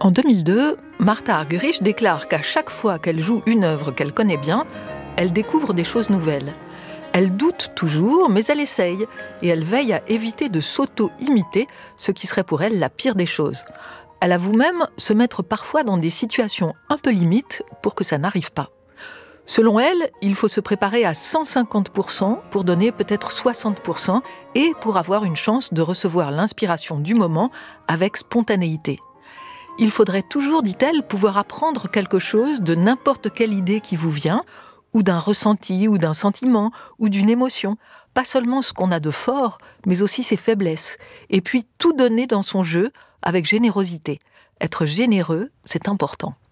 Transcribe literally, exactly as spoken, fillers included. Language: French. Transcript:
En deux mille deux, Martha Argerich déclare qu'à chaque fois qu'elle joue une œuvre qu'elle connaît bien, elle découvre des choses nouvelles. Elle doute toujours, mais elle essaye, et elle veille à éviter de s'auto-imiter, ce qui serait pour elle la pire des choses. Elle avoue même se mettre parfois dans des situations un peu limites pour que ça n'arrive pas. Selon elle, il faut se préparer à cent cinquante pour cent pour donner peut-être soixante pour cent et pour avoir une chance de recevoir l'inspiration du moment avec spontanéité. Il faudrait toujours, dit-elle, pouvoir apprendre quelque chose de n'importe quelle idée qui vous vient, ou d'un ressenti, ou d'un sentiment, ou d'une émotion. Pas seulement ce qu'on a de fort, mais aussi ses faiblesses. Et puis tout donner dans son jeu avec générosité. Être généreux, c'est important.